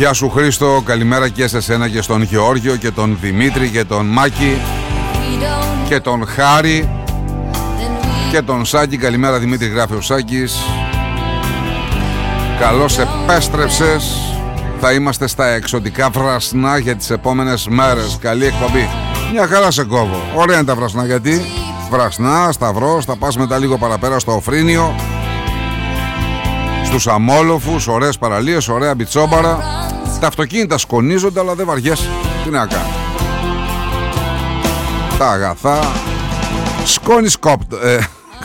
Γεια σου Χρήστο, καλημέρα και σε σένα και στον Γεώργιο και τον Δημήτρη και τον Μάκη και τον Χάρη και τον Σάκη. Καλημέρα Δημήτρη, γράφει ο Σάκης. Καλώς επέστρεψες. Θα είμαστε στα εξωτικά βρασνά για τις επόμενες μέρες. Καλή εκπομπή. Μια χαρά σε κόβω. Ωραία είναι τα βρασνά, γιατί βρασνά, Σταυρός, θα πας μετά λίγο παραπέρα στο Οφρίνιο, στους Αμόλοφους, ωραίες παραλίες, ωραία μπιτσόμπαρα. Τα αυτοκίνητα σκονίζονται αλλά δεν βαριέσαι. Τι να κάνω. Τα αγαθά σκόνη σκόπτ.